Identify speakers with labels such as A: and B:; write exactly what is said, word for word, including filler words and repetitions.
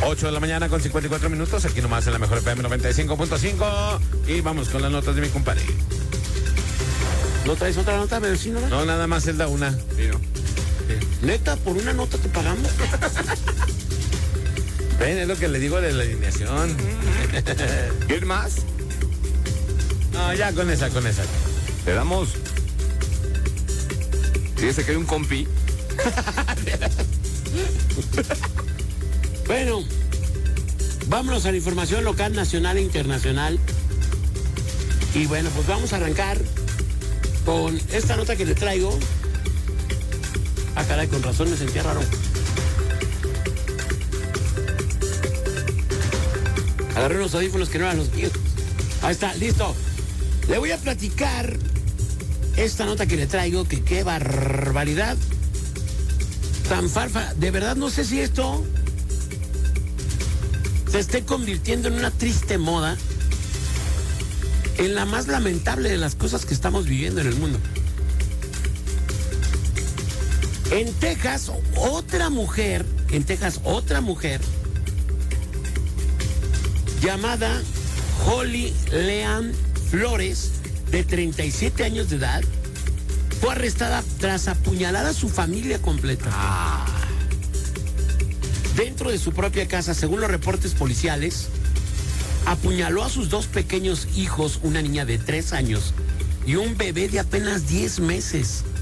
A: ocho de la mañana con cincuenta y cuatro minutos, aquí nomás en la mejor F M noventa y cinco punto cinco. Y vamos con las notas de mi compadre.
B: ¿No traes otra nota, vecino?
A: No, nada más es la una.
B: Sí, ¿no? Sí. ¿Neta, por una nota te pagamos?
A: Ven, es lo que le digo de la alineación.
C: ¿Quieres más?
A: No, ya con esa, con esa.
C: Le damos. Fíjese que hay un compi.
B: Bueno, vámonos a la información local, nacional e internacional. Y bueno, pues vamos a arrancar con esta nota que le traigo. Ah, caray, con razón me sentía raro. Agarré unos audífonos que no eran los míos. Ahí está, listo. Le voy a platicar esta nota que le traigo, que qué barbaridad. Tan farfa. De verdad no sé si esto se esté convirtiendo en una triste moda, en la más lamentable de las cosas que estamos viviendo en el mundo. En Texas, otra mujer, en Texas, otra mujer llamada Holly Leanne Flores, de treinta y siete años de edad, fue arrestada tras apuñalar a su familia completa. Ah. Dentro de su propia casa, según los reportes policiales, apuñaló a sus dos pequeños hijos, una niña de tres años y un bebé de apenas diez meses.